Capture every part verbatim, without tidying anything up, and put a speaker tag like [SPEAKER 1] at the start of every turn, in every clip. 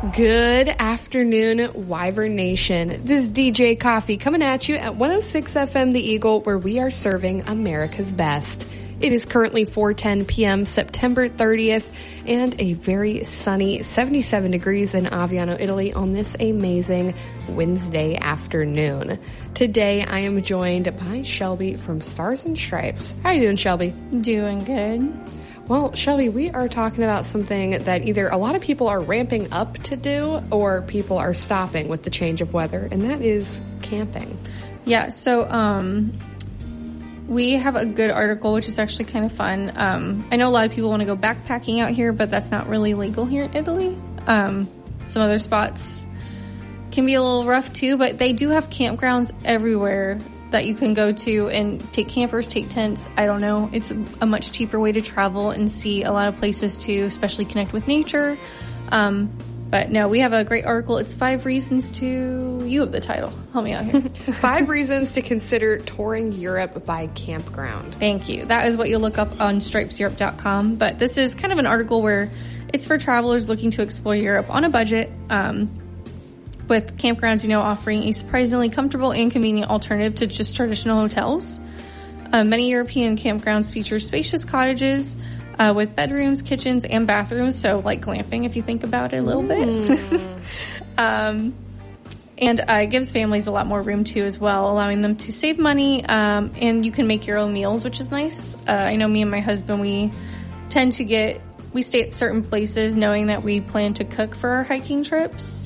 [SPEAKER 1] Good afternoon, Wyvern Nation. This is D J Coffee coming at you at one oh six F M The Eagle, where we are serving America's best. It is currently four ten p.m. September thirtieth, and a very sunny seventy-seven degrees in Aviano, Italy on this amazing Wednesday afternoon. Today, I am joined by Shelby from Stars and Stripes. How are you doing, Shelby?
[SPEAKER 2] Doing good.
[SPEAKER 1] Well, Shelby, we are talking about something that either a lot of people are ramping up to do or people are stopping with the change of weather, and that is camping.
[SPEAKER 2] Yeah, so um, we have a good article, which is actually kind of fun. Um, I know a lot of people want to go backpacking out here, but that's not really legal here in Italy. Um, some other spots can be a little rough too, but they do have campgrounds everywhere that you can go to and take campers, take tents. I don't know. It's a much cheaper way to travel and see a lot of places too, especially connect with nature. Um, but no, we have a great article. It's five reasons to, you have the title. Help me out here.
[SPEAKER 1] Five reasons to consider touring Europe by campground.
[SPEAKER 2] Thank you. That is what you'll look up on stripes europe dot com. But this is kind of an article where it's for travelers looking to explore Europe on a budget. Um, with campgrounds, you know, offering a surprisingly comfortable and convenient alternative to just traditional hotels. Uh, many European campgrounds feature spacious cottages uh, with bedrooms, kitchens, and bathrooms, so like glamping if you think about it a little mm. bit. um, and uh, it gives families a lot more room too as well, allowing them to save money, um, and you can make your own meals, which is nice. Uh, I know me and my husband, we tend to get, we stay at certain places knowing that we plan to cook for our hiking trips.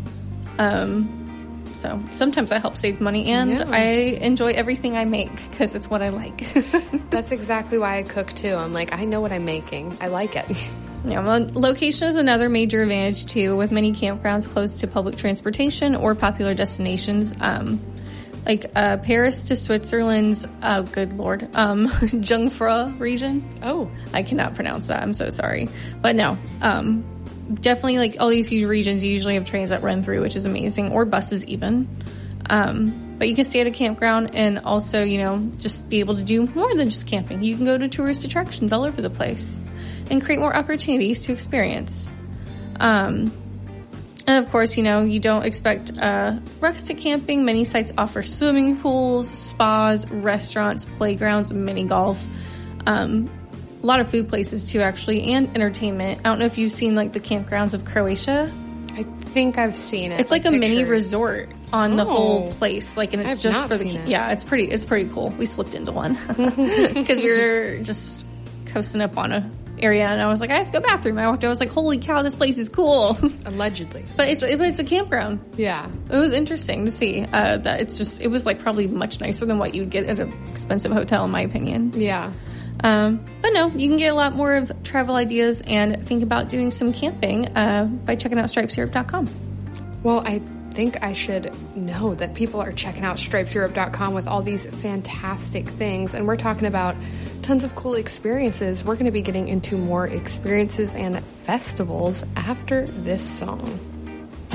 [SPEAKER 2] Um, so sometimes I help save money, and yeah. I enjoy everything I make because it's what I like.
[SPEAKER 1] That's exactly why I cook too. I'm like, I know what I'm making. I like it.
[SPEAKER 2] Yeah, well, location is another major advantage too, with many campgrounds close to public transportation or popular destinations. Um, like, uh, Paris to Switzerland's, oh, good Lord, um, Jungfrau region.
[SPEAKER 1] Oh.
[SPEAKER 2] I cannot pronounce that. I'm so sorry. But no, um, definitely, like, all these huge regions, you usually have trains that run through, which is amazing, or buses even. Um, but you can stay at a campground and also, you know, just be able to do more than just camping. You can go to tourist attractions all over the place and create more opportunities to experience. Um, and of course, you know, you don't expect uh, rustic camping. Many sites offer swimming pools, spas, restaurants, playgrounds, mini golf. Um, A lot of food places too, actually, and entertainment. I don't know if you've seen like the campgrounds of Croatia.
[SPEAKER 1] I think I've seen it.
[SPEAKER 2] It's like, like a
[SPEAKER 1] pictures.
[SPEAKER 2] mini resort on
[SPEAKER 1] oh.
[SPEAKER 2] the whole place, like, and it's
[SPEAKER 1] I've
[SPEAKER 2] just
[SPEAKER 1] not
[SPEAKER 2] for the
[SPEAKER 1] seen it.
[SPEAKER 2] yeah. It's pretty. It's pretty cool. We slipped into one because we were just coasting up on a area, and I was like, I have to go to the bathroom. I walked out. I was like, holy cow, this place is cool.
[SPEAKER 1] Allegedly,
[SPEAKER 2] but it's it, it's a campground.
[SPEAKER 1] Yeah,
[SPEAKER 2] it was interesting to see uh, that. It's just it was like probably much nicer than what you'd get at an expensive hotel, in my opinion.
[SPEAKER 1] Yeah.
[SPEAKER 2] Um, but no, you can get a lot more of travel ideas and think about doing some camping uh, by checking out stripes europe dot com.
[SPEAKER 1] Well, I think I should know that people are checking out stripes europe dot com with all these fantastic things, and we're talking about tons of cool experiences. We're going to be getting into more experiences and festivals after this song.